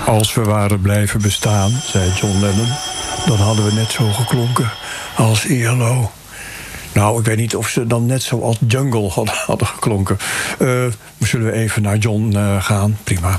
Als we waren blijven bestaan, zei John Lennon, dan hadden we net zo geklonken als ELO. Nou, ik weet niet of ze dan net zo als Jungle hadden geklonken. Zullen we even naar John gaan? Prima.